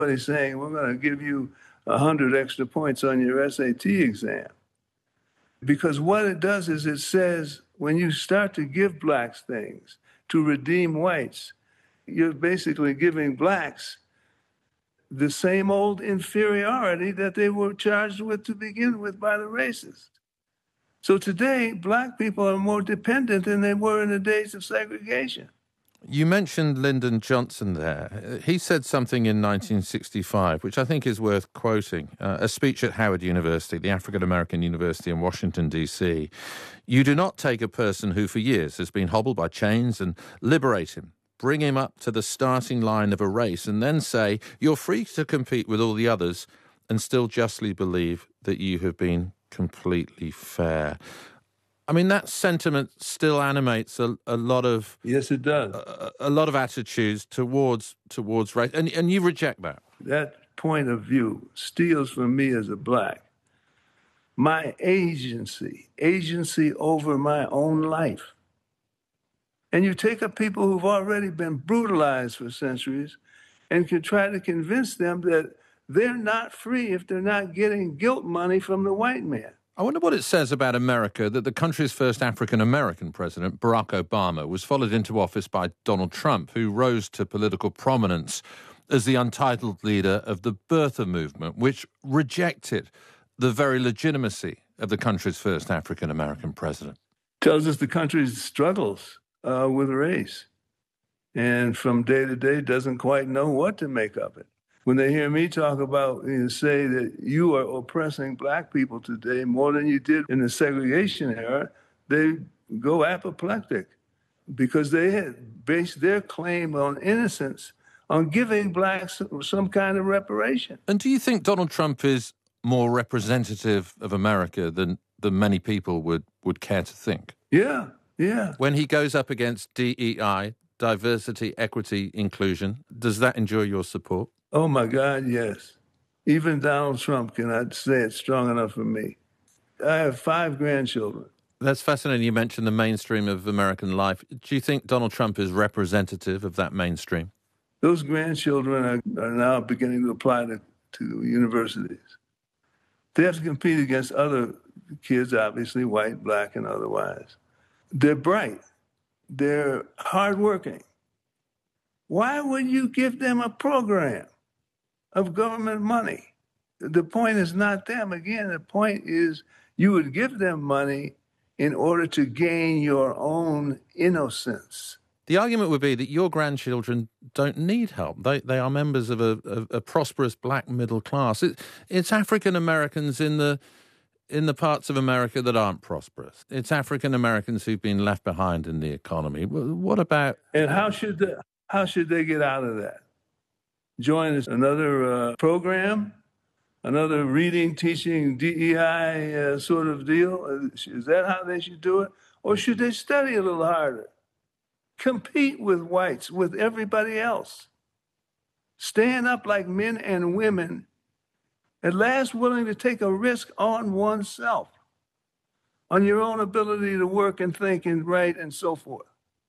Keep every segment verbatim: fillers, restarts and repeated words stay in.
Somebody's saying, we're going to give you one hundred extra points on your S A T exam. Because what it does is it says, when you start to give blacks things to redeem whites, you're basically giving blacks the same old inferiority that they were charged with to begin with by the racists. So today, black people are more dependent than they were in the days of segregation. You mentioned Lyndon Johnson there. He said something in nineteen sixty-five, which I think is worth quoting, uh, a speech at Howard University, the African-American University in Washington, D C. You do not take a person who for years has been hobbled by chains and liberate him, bring him up to the starting line of a race, and then say, you're free to compete with all the others and still justly believe that you have been completely fair. I mean, that sentiment still animates a, a lot of... Yes, it does. A, a lot of attitudes towards towards race, and, and you reject that. That point of view steals from me as a black my agency, agency over my own life. And you take up people who've already been brutalized for centuries and can try to convince them that they're not free if they're not getting guilt money from the white man. I wonder what it says about America that the country's first African-American president, Barack Obama, was followed into office by Donald Trump, who rose to political prominence as the untitled leader of the birther movement, which rejected the very legitimacy of the country's first African-American president. Tells us the country's struggles uh, with race, and from day to day doesn't quite know what to make of it. When they hear me talk about, you know, say that you are oppressing black people today more than you did in the segregation era, they go apoplectic because they had based their claim on innocence on giving blacks some kind of reparation. And do you think Donald Trump is more representative of America than, than many people would, would care to think? Yeah, yeah. When he goes up against D E I, diversity, equity, inclusion, does that enjoy your support? Oh, my God, yes. Even Donald Trump cannot say it strong enough for me. I have five grandchildren. That's fascinating. You mentioned the mainstream of American life. Do you think Donald Trump is representative of that mainstream? Those grandchildren are, are now beginning to apply to, to universities. They have to compete against other kids, obviously, white, black, and otherwise. They're bright. They're hardworking. Why would you give them a program of government money? The point is not them. Again, the point is you would give them money in order to gain your own innocence. The argument would be that your grandchildren don't need help. They they are members of a, a, a prosperous black middle class. It, it's African Americans in the in the parts of America that aren't prosperous. It's African Americans who've been left behind in the economy. What about... And how should they, how should they get out of that? Join another uh, program, another reading, teaching, D E I uh, sort of deal? Is that how they should do it? Or should they study a little harder? Compete with whites, with everybody else. Stand up like men and women, at last willing to take a risk on oneself, on your own ability to work and think and write and so forth.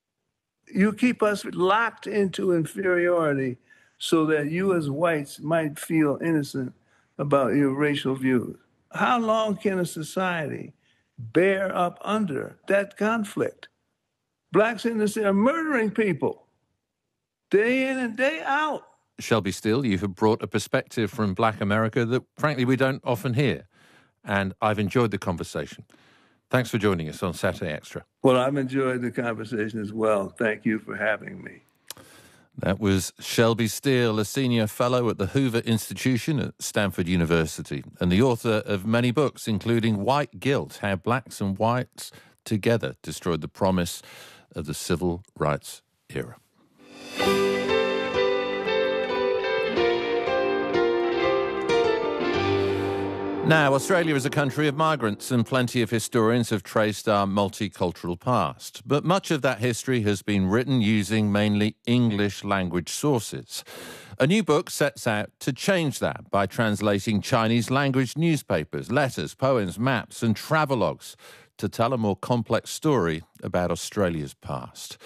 You keep us locked into inferiority so that you as whites might feel innocent about your racial views. How long can a society bear up under that conflict? Blacks in this are murdering people day in and day out. Shelby Steele, you have brought a perspective from black America that, frankly, we don't often hear. And I've enjoyed the conversation. Thanks for joining us on Saturday Extra. Well, I've enjoyed the conversation as well. Thank you for having me. That was Shelby Steele, a senior fellow at the Hoover Institution at Stanford University and the author of many books, including White Guilt, How Blacks and Whites Together Destroyed the Promise of the Civil Rights Era. Now, Australia is a country of migrants, and plenty of historians have traced our multicultural past. But much of that history has been written using mainly English language sources. A new book sets out to change that by translating Chinese language newspapers, letters, poems, maps and travelogues to tell a more complex story about Australia's past.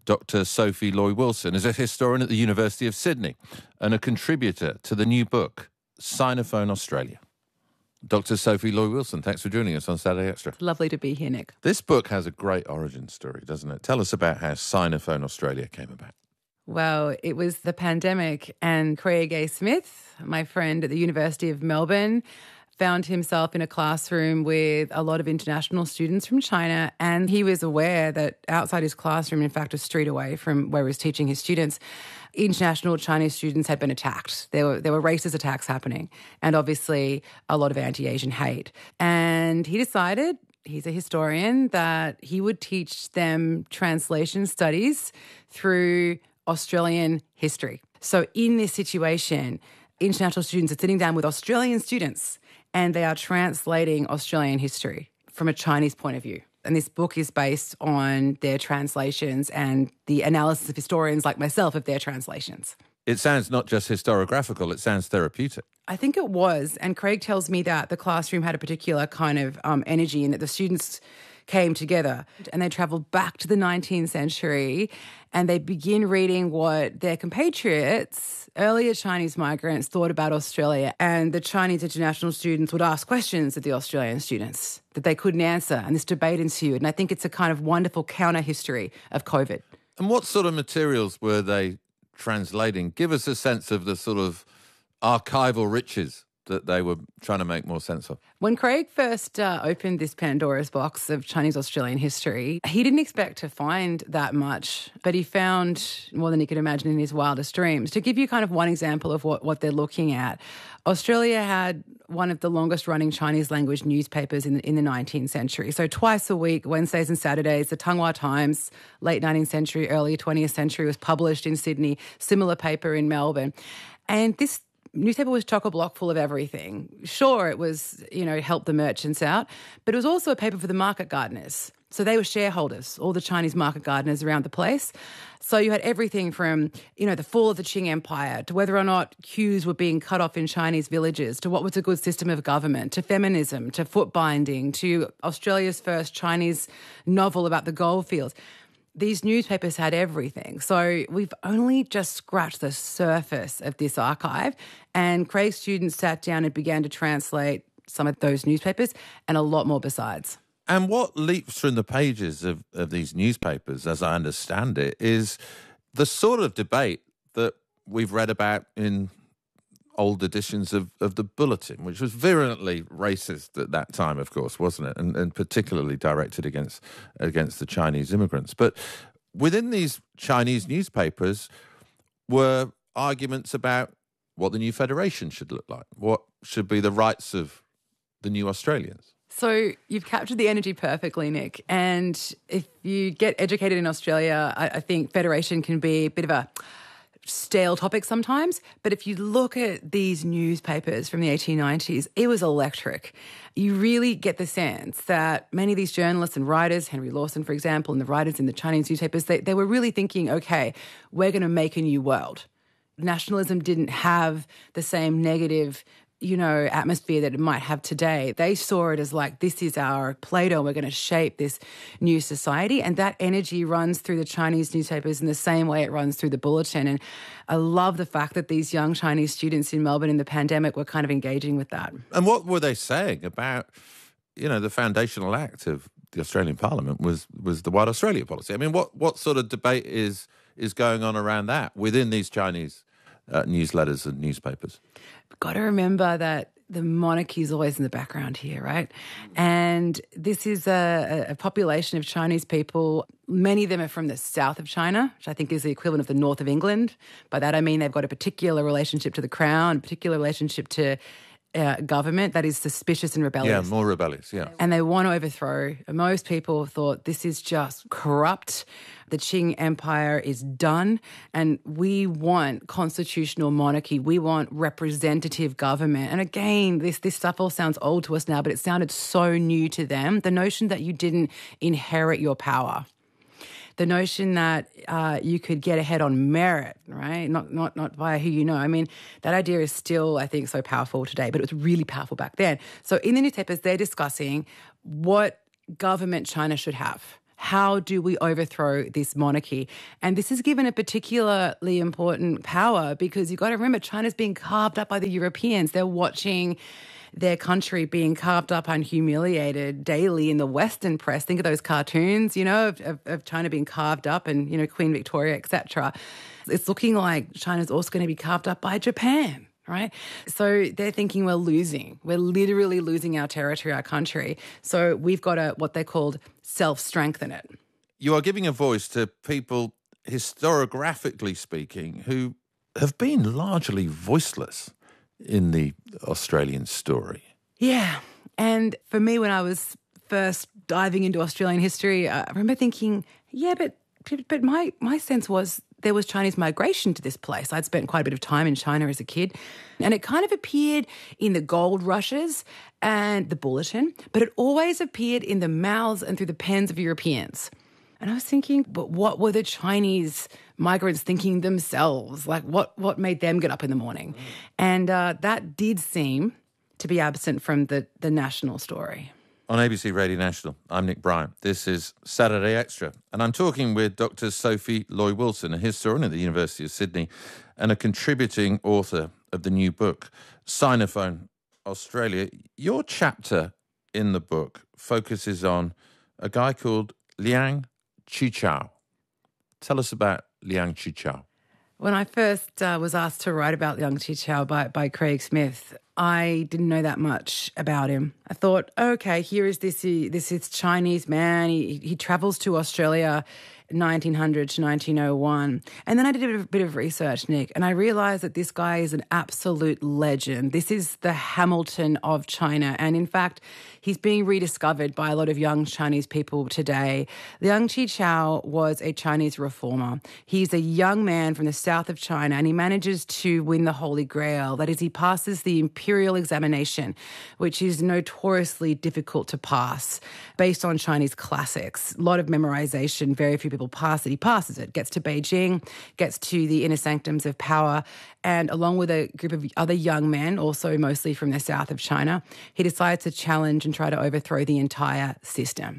Doctor Sophie Loy-Wilson is a historian at the University of Sydney and a contributor to the new book, Sinophone Australia. Doctor Sophie Loy-Wilson, thanks for joining us on Saturday Extra. Lovely to be here, Nick. This book has a great origin story, doesn't it? Tell us about how Sinophone Australia came about. Well, it was the pandemic, and Craig A. Smith, my friend at the University of Melbourne, found himself in a classroom with a lot of international students from China, and he was aware that outside his classroom, in fact a street away from where he was teaching his students, international Chinese students had been attacked. There were there were racist attacks happening, and obviously a lot of anti-Asian hate. And he decided, he's a historian, that he would teach them translation studies through Australian history. So in this situation, international students are sitting down with Australian students and they are translating Australian history from a Chinese point of view. And this book is based on their translations and the analysis of historians like myself of their translations. It sounds not just historiographical, it sounds therapeutic. I think it was. And Craig tells me that the classroom had a particular kind of um, energy and that the students came together and they travelled back to the nineteenth century and they begin reading what their compatriots, earlier Chinese migrants, thought about Australia. And the Chinese international students would ask questions of the Australian students that they couldn't answer, and this debate ensued. And I think it's a kind of wonderful counter-history of COVID. And what sort of materials were they translating? Give us a sense of the sort of archival riches that they were trying to make more sense of. When Craig first uh, opened this Pandora's box of Chinese-Australian history, he didn't expect to find that much, but he found more than he could imagine in his wildest dreams. To give you kind of one example of what, what they're looking at, Australia had one of the longest-running Chinese-language newspapers in the, in the nineteenth century. So twice a week, Wednesdays and Saturdays, the Tonghua Times, late nineteenth century, early twentieth century, was published in Sydney, similar paper in Melbourne. And this newspaper was chock-a-block full of everything. Sure, it was, you know, helped the merchants out, but it was also a paper for the market gardeners. So they were shareholders, all the Chinese market gardeners around the place. So you had everything from, you know, the fall of the Qing Empire to whether or not queues were being cut off in Chinese villages, to what was a good system of government, to feminism, to foot binding, to Australia's first Chinese novel about the goldfields. These newspapers had everything. So we've only just scratched the surface of this archive, and Craig's students sat down and began to translate some of those newspapers and a lot more besides. And what leaps from the pages of, of these newspapers, as I understand it, is the sort of debate that we've read about in old editions of, of the Bulletin, which was virulently racist at that time, of course, wasn't it? And, and particularly directed against against the Chinese immigrants. But within these Chinese newspapers were arguments about what the new federation should look like, what should be the rights of the new Australians. So you've captured the energy perfectly, Nick. And if you get educated in Australia, I, I think federation can be a bit of a stale topic sometimes, but if you look at these newspapers from the eighteen nineties, it was electric. You really get the sense that many of these journalists and writers, Henry Lawson, for example, and the writers in the Chinese newspapers, they, they were really thinking, okay, we're going to make a new world. Nationalism didn't have the same negative, you know, atmosphere that it might have today. They saw it as like, this is our Play-Doh, we're going to shape this new society. And that energy runs through the Chinese newspapers in the same way it runs through the Bulletin. And I love the fact that these young Chinese students in Melbourne in the pandemic were kind of engaging with that. And what were they saying about, you know, the foundational act of the Australian Parliament was was the White Australia policy? I mean, what, what sort of debate is is going on around that within these Chinese uh, newsletters and newspapers? Got to remember that the monarchy is always in the background here, right? And this is a, a population of Chinese people. Many of them are from the south of China, which I think is the equivalent of the north of England. By that I mean they've got a particular relationship to the crown, a particular relationship to uh, government that is suspicious and rebellious. Yeah, more rebellious, yeah. And they want to overthrow. Most people thought this is just corrupt. The Qing Empire is done, and we want constitutional monarchy. We want representative government. And again, this, this stuff all sounds old to us now, but it sounded so new to them. The notion that you didn't inherit your power. The notion that uh, you could get ahead on merit, right? Not not not via who you know. I mean, that idea is still, I think, so powerful today, but it was really powerful back then. So in the newspapers, they're discussing what government China should have. How do we overthrow this monarchy? And this is given a particularly important power because you've got to remember China's being carved up by the Europeans. They're watching their country being carved up and humiliated daily in the Western press. Think of those cartoons, you know, of, of, of China being carved up and, you know, Queen Victoria, et cetera. It's looking like China's also going to be carved up by Japan, right? So they're thinking we're losing. We're literally losing our territory, our country. So we've got to, what they called, self-strengthen it. You are giving a voice to people, historiographically speaking, who have been largely voiceless in the Australian story. Yeah. And for me, when I was first diving into Australian history, I remember thinking, yeah, but but my, my sense was there was Chinese migration to this place. I'd spent quite a bit of time in China as a kid. And it kind of appeared in the gold rushes and the bulletin, but it always appeared in the mouths and through the pens of Europeans. And I was thinking, but what were the Chinese migrants thinking themselves? Like, what what made them get up in the morning? Mm. And uh, that did seem to be absent from the, the national story. On A B C Radio National, I'm Nick Bryant. This is Saturday Extra, and I'm talking with Doctor Sophie Loy-Wilson, a historian at the University of Sydney and a contributing author of the new book, Sinophone Australia. Your chapter in the book focuses on a guy called Liang Qichao. Tell us about Liang Qichao. When I first uh, was asked to write about Liang Qichao by, by Craig Smith, I didn't know that much about him. I thought, okay, here is this this is Chinese man. He he travels to Australia nineteen hundred to nineteen oh one. And then I did a bit of research, Nick, and I realised that this guy is an absolute legend. This is the Hamilton of China. And in fact, he's being rediscovered by a lot of young Chinese people today. Liang Qichao was a Chinese reformer. He's a young man from the south of China, and he manages to win the Holy Grail. That is, he passes the imperial examination, which is notoriously difficult to pass based on Chinese classics. A lot of memorization, very few people pass it. He passes it, gets to Beijing, gets to the inner sanctums of power, and along with a group of other young men, also mostly from the south of China, he decides to challenge and try to overthrow the entire system.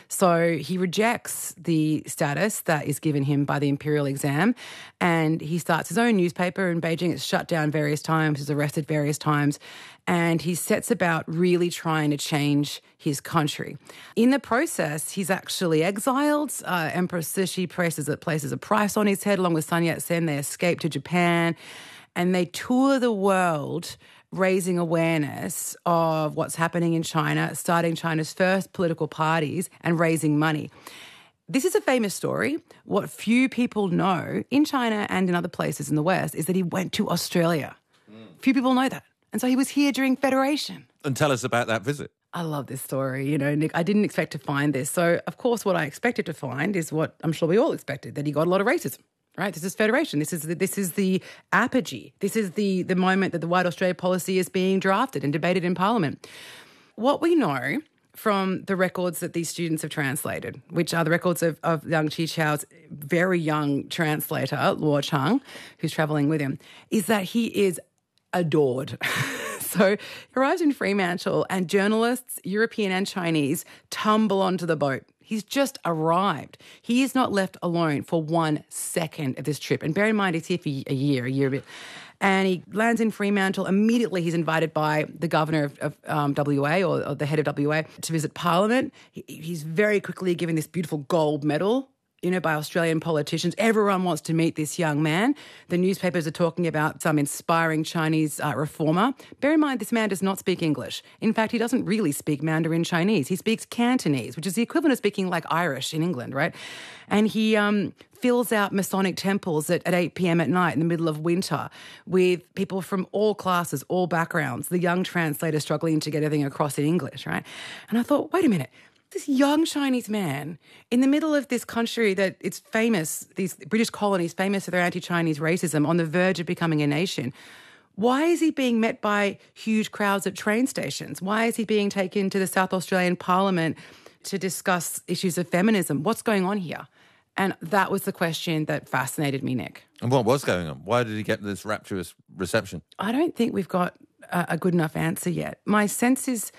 So he rejects the status that is given him by the imperial exam, and he starts his own newspaper in Beijing. It's shut down various times, he's arrested various times, and he sets about really trying to change his country. In the process, he's actually exiled. Uh, Empress Cixi places, places a price on his head along with Sun Yat-sen. They escape to Japan, and they tour the world raising awareness of what's happening in China, starting China's first political parties and raising money. This is a famous story. What few people know in China and in other places in the West is that he went to Australia. Mm. Few people know that. And so he was here during Federation. And tell us about that visit. I love this story. You know, Nick, I didn't expect to find this. So, of course, what I expected to find is what I'm sure we all expected, that he got a lot of racism. Right, this is Federation. This is the, this is the apogee. This is the the moment that the White Australia policy is being drafted and debated in Parliament. What we know from the records that these students have translated, which are the records of, of Liang Qichao's very young translator, Luo Chang, who's travelling with him, is that he is adored. So he arrives in Fremantle and journalists, European and Chinese, tumble onto the boat. He's just arrived. He is not left alone for one second of this trip. And bear in mind, he's here for a year, a year a bit. And he lands in Fremantle. Immediately, he's invited by the governor of, of um, W A or, or the head of W A to visit Parliament. He, he's very quickly given this beautiful gold medal, you know, by Australian politicians. Everyone wants to meet this young man. The newspapers are talking about some inspiring Chinese uh, reformer. Bear in mind, this man does not speak English. In fact, he doesn't really speak Mandarin Chinese. He speaks Cantonese, which is the equivalent of speaking like Irish in England, right? And he um, fills out Masonic temples at, at eight p.m. at night in the middle of winter with people from all classes, all backgrounds, the young translator struggling to get everything across in English, right? And I thought, wait a minute. This young Chinese man in the middle of this country that it's famous, these British colonies famous for their anti-Chinese racism, on the verge of becoming a nation. Why is he being met by huge crowds at train stations? Why is he being taken to the South Australian Parliament to discuss issues of feminism? What's going on here? And that was the question that fascinated me, Nick. And what was going on? Why did he get this rapturous reception? I don't think we've got a, a good enough answer yet. My sense is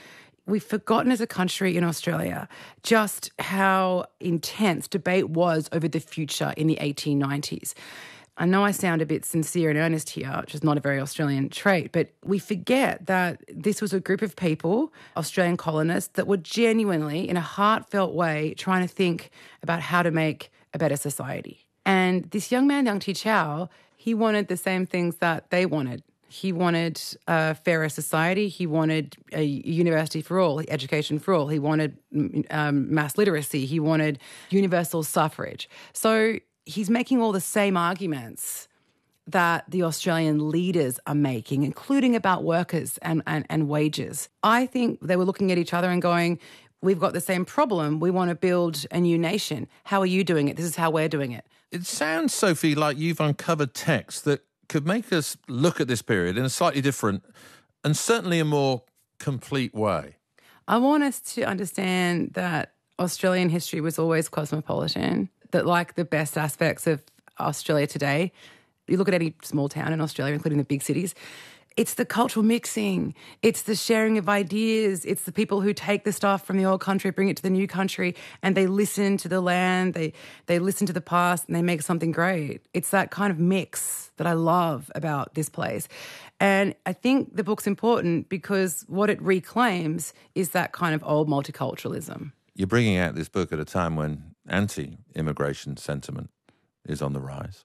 we've forgotten as a country in Australia just how intense debate was over the future in the eighteen nineties. I know I sound a bit sincere and earnest here, which is not a very Australian trait, but we forget that this was a group of people, Australian colonists, that were genuinely, in a heartfelt way, trying to think about how to make a better society. And this young man, Liang Qichao, he wanted the same things that they wanted. He wanted a fairer society. He wanted a university for all, education for all. He wanted um, mass literacy. He wanted universal suffrage. So he's making all the same arguments that the Australian leaders are making, including about workers and, and, and wages. I think they were looking at each other and going, we've got the same problem. We want to build a new nation. How are you doing it? This is how we're doing it. It sounds, Sophie, like you've uncovered texts that could make us look at this period in a slightly different and certainly a more complete way. I want us to understand that Australian history was always cosmopolitan, that like the best aspects of Australia today, you look at any small town in Australia, including the big cities, it's the cultural mixing, it's the sharing of ideas, it's the people who take the stuff from the old country, bring it to the new country, and they listen to the land, they they listen to the past, and they make something great. It's that kind of mix that I love about this place. And I think the book's important because what it reclaims is that kind of old multiculturalism. You're bringing out this book at a time when anti-immigration sentiment is on the rise.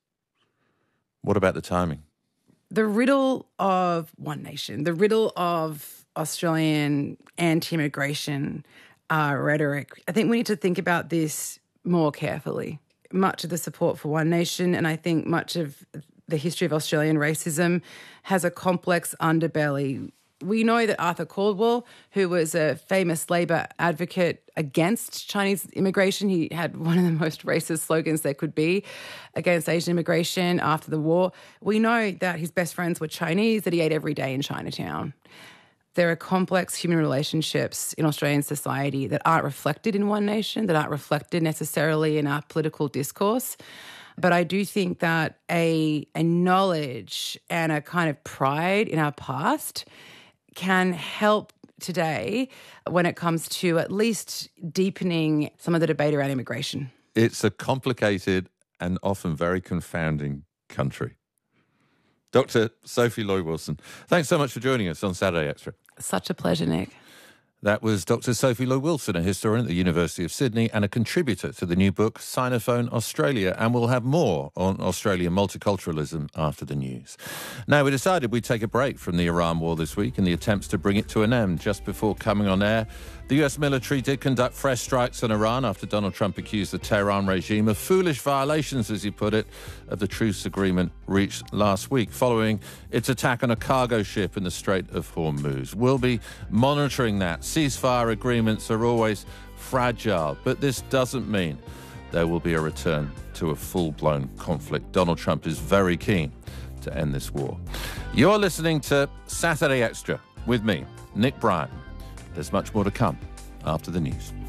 What about the timing? The riddle of One Nation, the riddle of Australian anti-immigration uh, rhetoric, I think we need to think about this more carefully. Much of the support for One Nation, and I think much of the history of Australian racism, has a complex underbelly. We know that Arthur Caldwell, who was a famous Labor advocate against Chinese immigration, he had one of the most racist slogans there could be against Asian immigration after the war. We know that his best friends were Chinese, that he ate every day in Chinatown. There are complex human relationships in Australian society that aren't reflected in One Nation, that aren't reflected necessarily in our political discourse. But I do think that a, a knowledge and a kind of pride in our past can help today when it comes to at least deepening some of the debate around immigration. It's a complicated and often very confounding country. Doctor Sophie Lloyd-Wilson, thanks so much for joining us on Saturday Extra. Such a pleasure, Nick. That was Doctor Sophie Lloyd-Wilson, a historian at the University of Sydney and a contributor to the new book Sinophone Australia. And we'll have more on Australian multiculturalism after the news. Now, we decided we'd take a break from the Iran war this week in the attempts to bring it to an end. Just before coming on air, the U S military did conduct fresh strikes on Iran after Donald Trump accused the Tehran regime of foolish violations, as he put it, of the truce agreement reached last week following its attack on a cargo ship in the Strait of Hormuz. We'll be monitoring that. Ceasefire agreements are always fragile, but this doesn't mean there will be a return to a full-blown conflict. Donald Trump is very keen to end this war. You're listening to Saturday Extra with me, Nick Bryan. There's much more to come after the news.